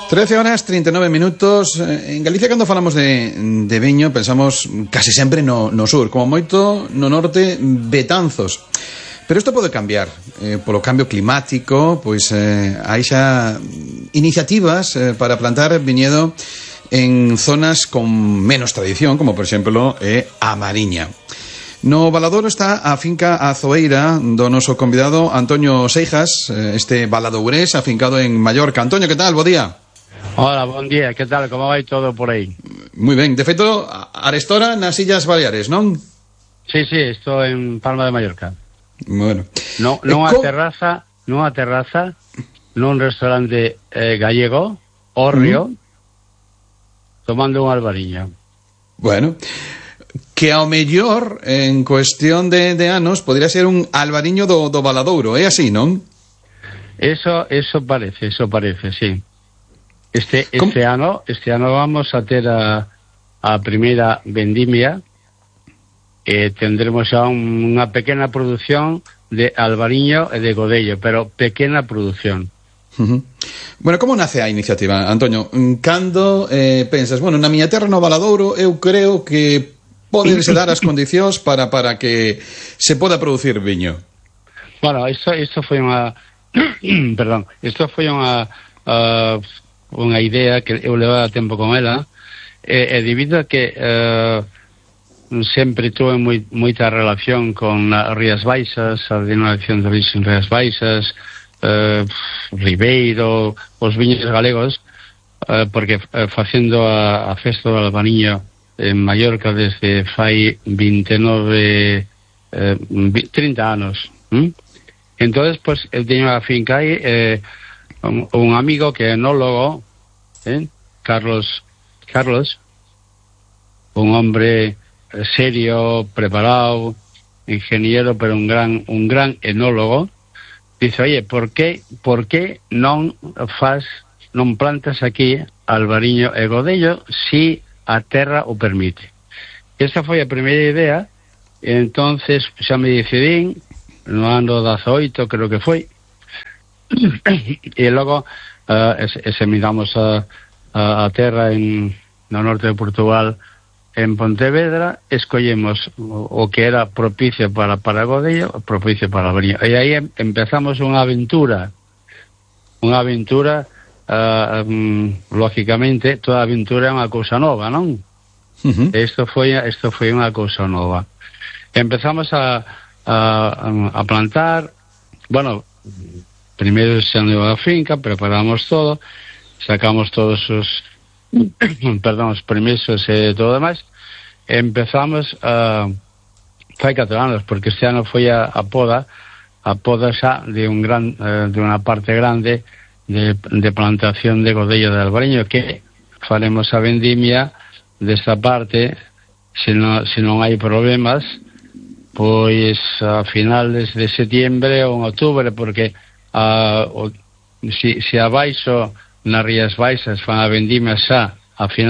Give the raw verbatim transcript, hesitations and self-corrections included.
trece horas, treinta e nove minutos. En Galicia, cando falamos de, de viño, pensamos casi sempre no, no sur, como moito no norte, Betanzos. Pero isto pode cambiar eh, polo cambio climático. Pois eh, hai xa iniciativas eh, para plantar viñedo en zonas con menos tradición, como por exemplo eh, a Mariña. No Valadouro está a finca Azoeira do noso convidado Antonio Seijas, este valadourés afincado en Mallorca. Antonio, que tal? Bo día. Hola, bon día, que tal? Como vai todo por aí? Moi ben, de feito, arestora nas Illas Baleares, non? Sí, sí, estou en Palma de Mallorca. Bueno. No, nunha co... terraza, nunha terraza, nun restaurante eh, gallego, Orrio, mm. tomando un albariño. Bueno, que ao mellor, en cuestión de, de anos, podría ser un albariño do, do Valadouro, é así, non? Eso, eso parece, eso parece, sí. Este, este ano, este ano vamos a ter a, a primeira vendimia e tendremos xa un, unha pequena produción de albariño e de godello, pero pequena produción. Uh-huh. Bueno, como nace a iniciativa, Antonio? Cando eh, pensas, bueno, na miña terra no Valadouro eu creo que podense dar as condicións para, para que se poda producir viño? Bueno, isto, isto foi unha perdón, isto foi unha uh, unha idea que eu levaba tempo con ela, e, e debido a que uh, sempre tuve moi, moita relación con as Rías Baixas, a denominación de origen Rías Baixas, uh, Ribeiro, os viños galegos, uh, porque uh, facendo a, a festa do albariño en Mallorca desde fai vinte e nove, eh, trinta anos. ¿Mm? Entonces, pues, eu teño a finca aí, eh, un, un amigo que é enólogo, eh, Carlos, Carlos, un hombre serio, preparado, ingeniero, pero un gran, un gran enólogo, dice, oye, por qué, por qué non faz, non plantas aquí albariño e godello si a terra o permite? Esa foi a primeira idea. Entonces xa me decidín no ano dezaoito, creo que foi, e logo uh, examinamos a, a, a terra en, no norte de Portugal, en Pontevedra, escollemos o, o que era propicio para para godello, propicio para albariño, e aí empezamos unha aventura unha aventura Uh, um, lógicamente toda aventura é unha cousa nova, non? Uh-huh. Isto foi isto foi unha cousa nova. Empezamos a, a, a plantar. Bueno, primeiro se andou a finca, preparamos todo, sacamos todos os perdón, os permisos e todo demais, e empezamos a fai catro anos, porque este ano foi a, a poda a poda xa de un gran uh, de unha parte grande De, de plantación de godello de albariño, que faremos a vendimia desta parte, se non, se non hai problemas, pois a finales de setiembre ou en outubro, porque a, o, si, se abaixo nas Rías Baixas fan a vendimia xa a final